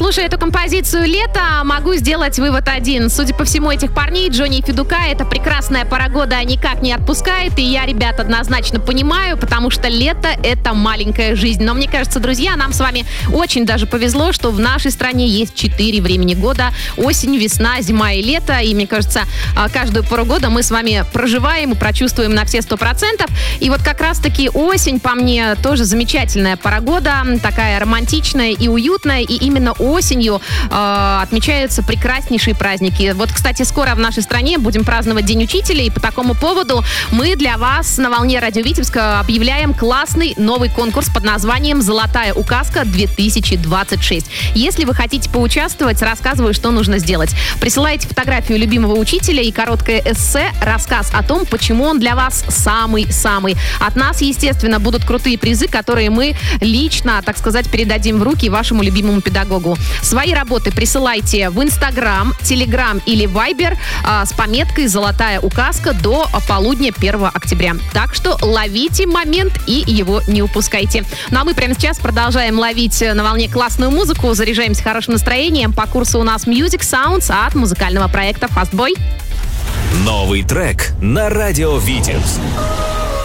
Слушая эту композицию «Лето», могу сделать вывод один. Судя по всему, этих парней, Джонни и Федука, эта прекрасная пора года никак не отпускает. И я, ребят, однозначно понимаю, потому что лето — это маленькая жизнь. Но мне кажется, друзья, нам с вами очень даже повезло, что в нашей стране есть 4 времени года. Осень, весна, зима и лето. И мне кажется, каждую пору года мы с вами проживаем и прочувствуем на все 100%. И вот как раз-таки осень, по мне, тоже замечательная пора года. Такая романтичная и уютная. И именно осенью отмечаются прекраснейшие праздники. Вот, кстати, скоро в нашей стране будем праздновать День учителя, и по такому поводу мы для вас на волне Радио Витебска объявляем классный новый конкурс под названием «Золотая указка-2026». Если вы хотите поучаствовать, рассказываю, что нужно сделать. Присылайте фотографию любимого учителя и короткое эссе, рассказ о том, почему он для вас самый-самый. От нас, естественно, будут крутые призы, которые мы лично, так сказать, передадим в руки вашему любимому педагогу. Свои работы присылайте в Инстаграм, Телеграм или Вайбер с пометкой «Золотая указка» до полудня 1 октября. Так что ловите момент и его не упускайте. Ну а мы прямо сейчас продолжаем ловить на волне классную музыку, заряжаемся хорошим настроением. По курсу у нас Music Sounds от музыкального проекта Fastboy. Новый трек на Радио Витебск.